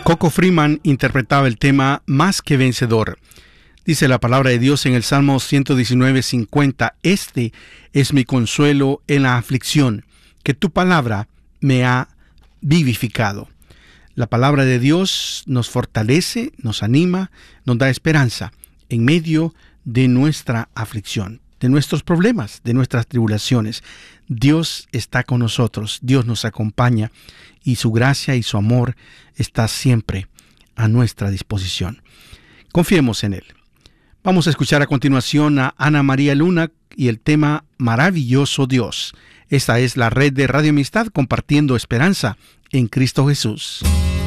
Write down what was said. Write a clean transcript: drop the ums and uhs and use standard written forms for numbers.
Coco Freeman interpretaba el tema Más que vencedor. Dice la palabra de Dios en el Salmo 119:50, Este es mi consuelo en la aflicción, que tu palabra me ha vivificado. La palabra de Dios nos fortalece, nos anima, nos da esperanza en medio de nuestra aflicción, de nuestros problemas, de nuestras tribulaciones. Dios está con nosotros, Dios nos acompaña y su gracia y su amor está siempre a nuestra disposición. Confiemos en Él. Vamos a escuchar a continuación a Ana María Luna y el tema Maravilloso Dios. Esta es la red de Radio Amistad compartiendo esperanza en Cristo Jesús.